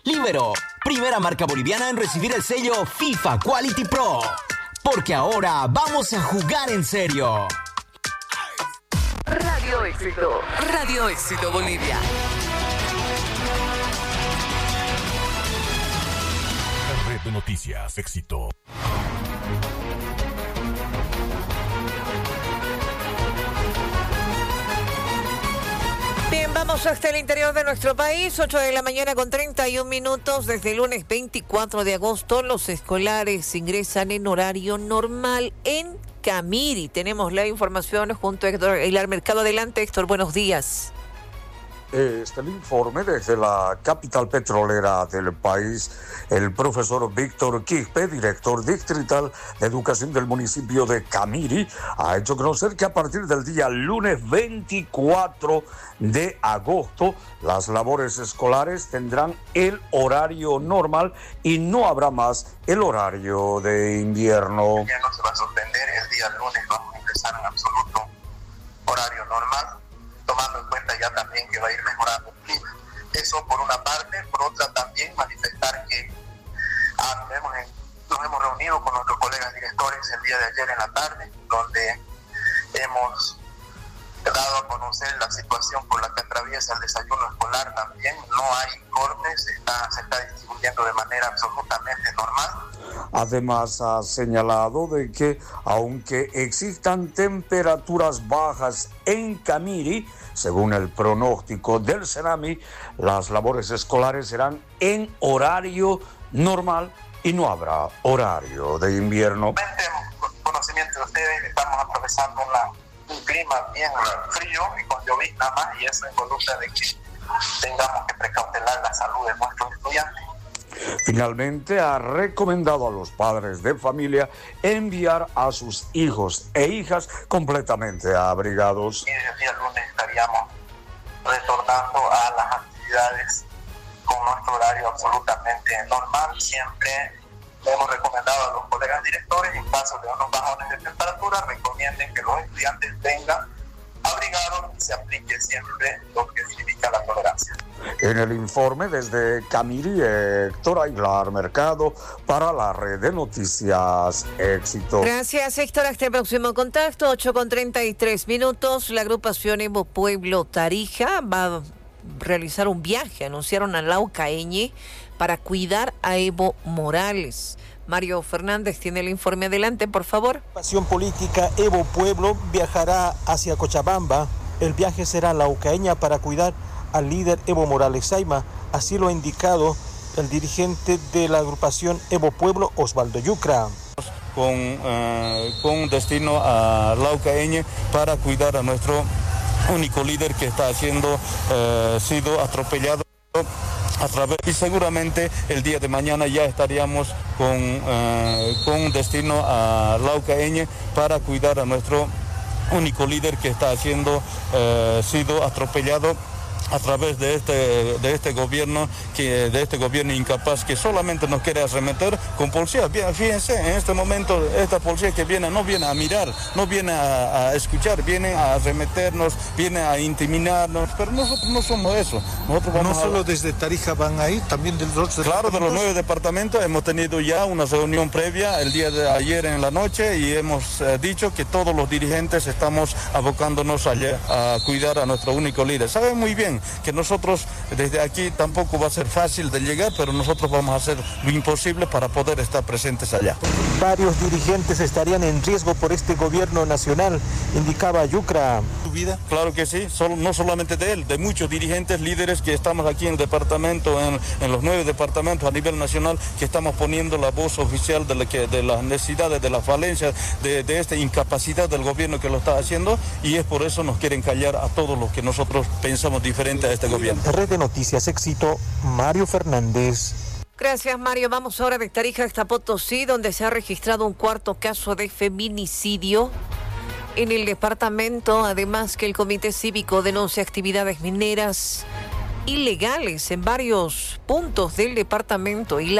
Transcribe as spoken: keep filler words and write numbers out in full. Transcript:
Libero, primera marca boliviana en recibir el sello FIFA Quality Pro. Porque ahora vamos a jugar en serio. Radio Éxito. Radio Éxito Bolivia. La red de noticias Éxito. Bien, vamos hasta el interior de nuestro país, ocho de la mañana con treinta y un minutos. Desde el lunes veinticuatro de agosto, los escolares ingresan en horario normal en Camiri. Tenemos la información junto a Héctor Aguilar Mercado. Adelante, Héctor, buenos días. Este el informe desde la capital petrolera del país. El profesor Víctor Quispe, director distrital de educación del municipio de Camiri, ha hecho conocer que a partir del día lunes veinticuatro de agosto las labores escolares tendrán el horario normal y no habrá más el horario de invierno. Ya no se va a suspender, el día lunes vamos a empezar en absoluto horario normal, tomando en cuenta ya también que va a ir mejorando el clima. Eso por una parte, por otra también manifestar que ah, nos, hemos, nos hemos reunido con nuestros colegas directores el día de ayer en la tarde, donde hemos dado a conocer la situación por la que atraviesa el desayuno escolar también. No hay cortes, se está, se está distribuyendo de manera absolutamente normal. Además ha señalado de que aunque existan temperaturas bajas en Camiri, según el pronóstico del CENAMI, las labores escolares serán en horario normal y no habrá horario de invierno. Con conocimiento de ustedes, estamos atravesando una, un clima bien frío y con llovizna más, y eso involucra de que tengamos que precautelar la salud de nuestros estudiantes. Finalmente, ha recomendado a los padres de familia enviar a sus hijos e hijas completamente abrigados. Y el día lunes estaríamos retornando a las actividades con nuestro horario absolutamente normal. Siempre le hemos recomendado a los colegas directores, en caso de unos bajones de temperatura, recomienden que los estudiantes vengan abrigados y se aplique siempre lo que significa la tolerancia. En el informe desde Camiri, Héctor Aguilar Mercado para la red de noticias Éxito. Gracias, Héctor. Hasta el próximo contacto, ocho con treinta y tres minutos. La agrupación Evo Pueblo Tarija va a realizar un viaje, anunciaron a Laucaeñe, para cuidar a Evo Morales. Mario Fernández tiene el informe. Adelante, por favor. La agrupación política Evo Pueblo viajará hacia Cochabamba. El viaje será a Laucaeña para cuidar al líder Evo Morales Saima. Así lo ha indicado el dirigente de la agrupación Evo Pueblo, Osvaldo Yucra. Con, uh, con destino a Laucaeñe para cuidar a nuestro único líder que está siendo uh, sido atropellado a través, y seguramente el día de mañana ya estaríamos con, uh, con destino a Laucaeñe para cuidar a nuestro único líder que está siendo uh, sido atropellado a través de este de este gobierno que de este gobierno incapaz que solamente nos quiere arremeter con policía. Bien, fíjense, en este momento esta policía que viene no viene a mirar, no viene a, a escuchar, viene a arremeternos, viene a intimidarnos, pero nosotros no somos eso. Nosotros vamos no solo a... desde Tarija van ahí, también de los otros Claro, de los nueve departamentos hemos tenido ya una reunión previa el día de ayer en la noche y hemos eh, dicho que todos los dirigentes estamos abocándonos a, a cuidar a nuestro único líder. Saben muy bien que nosotros desde aquí tampoco va a ser fácil de llegar, pero nosotros vamos a hacer lo imposible para poder estar presentes allá. Varios dirigentes estarían en riesgo por este gobierno nacional, indicaba Yucra. ¿Tu vida? Claro que sí, solo, no solamente de él, de muchos dirigentes, líderes que estamos aquí en el departamento, en, en los nueve departamentos a nivel nacional, que estamos poniendo la voz oficial de, la que, de las necesidades, de las falencias, de, de esta incapacidad del gobierno que lo está haciendo, y es por eso nos quieren callar a todos los que nosotros pensamos diferente a este gobierno. Red de Noticias Éxito, Mario Fernández. Gracias, Mario. Vamos ahora de Tarija hasta Potosí, donde se ha registrado un cuarto caso de feminicidio en el departamento. Además que el Comité Cívico denuncia actividades mineras ilegales en varios puntos del departamento y la